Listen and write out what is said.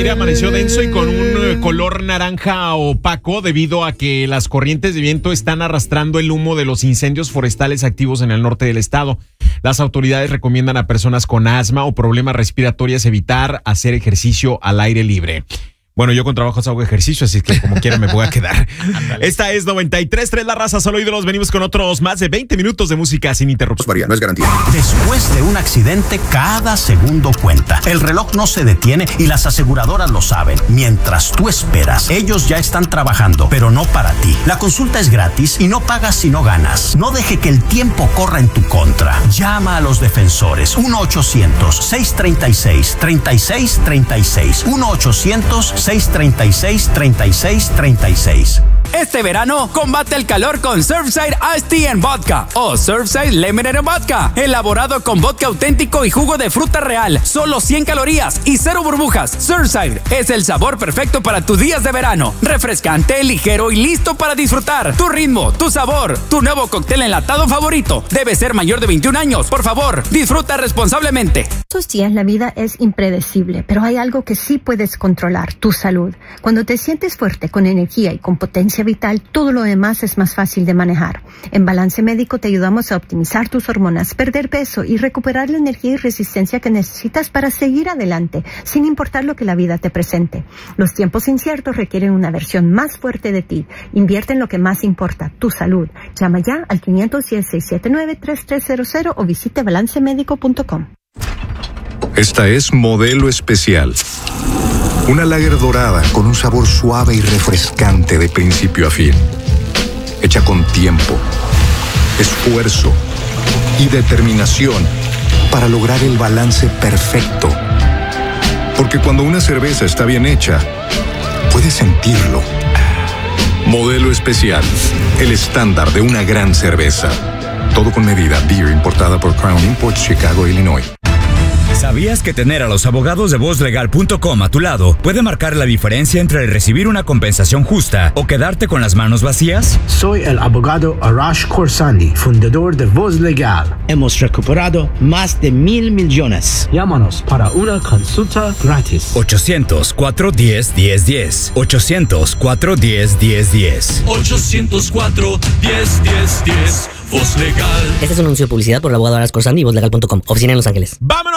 aire amaneció denso y con un color naranja opaco debido a que las corrientes de viento están arrastrando el humo de los incendios forestales activos en el norte del estado. Las autoridades recomiendan a personas con asma o problemas respiratorios evitar hacer ejercicio al aire libre. Bueno, yo con trabajos hago ejercicio, así que como quiera me voy a quedar. Esta es 93.3 La Raza, solo ídolos. Venimos con otros más de 20 minutos de música sin interrupción. No es garantía. Después de un accidente, cada segundo cuenta. El reloj no se detiene y las aseguradoras lo saben. Mientras tú esperas, ellos ya están trabajando, pero no para ti. La consulta es gratis y no pagas si no ganas. No deje que el tiempo corra en tu contra. Llama a los defensores. 1-800-636-3636. 1-800-636-3636. Este verano, combate el calor con Surfside Iced Tea en Vodka o Surfside Lemonade Vodka, elaborado con vodka auténtico y jugo de fruta real, solo 100 calorías y 0 burbujas. Surfside es el sabor perfecto para tus días de verano, refrescante, ligero y listo para disfrutar. Tu ritmo, tu sabor, tu nuevo cóctel enlatado favorito. Debe ser mayor de 21 años, por favor, disfruta responsablemente. Estos días la vida es impredecible, pero hay algo que sí puedes controlar, tu salud. Cuando te sientes fuerte, con energía y con potencia vital, todo lo demás es más fácil de manejar. En Balance Médico te ayudamos a optimizar tus hormonas, perder peso y recuperar la energía y resistencia que necesitas para seguir adelante, sin importar lo que la vida te presente. Los tiempos inciertos requieren una versión más fuerte de ti. Invierte en lo que más importa, tu salud. Llama ya al 510-679-3300 o visite balancemedico.com. Esta es Modelo Especial. Una lager dorada con un sabor suave y refrescante de principio a fin. Hecha con tiempo, esfuerzo y determinación para lograr el balance perfecto. Porque cuando una cerveza está bien hecha, puedes sentirlo. Modelo Especial, el estándar de una gran cerveza. Todo con medida. Beer importada por Crown Imports, Chicago, Illinois. ¿Sabías que tener a los abogados de VozLegal.com a tu lado puede marcar la diferencia entre recibir una compensación justa o quedarte con las manos vacías? Soy el abogado Arash Khorsandi, fundador de Voz Legal. Hemos recuperado más de 1,000 millones. Llámanos para una consulta gratis. 800-410-1010. 800-410-1010. 800-410-1010. Voz Legal. Este es un anuncio de publicidad por el abogado Arash Khorsandi y VozLegal.com. Oficina en Los Ángeles. ¡Vámonos!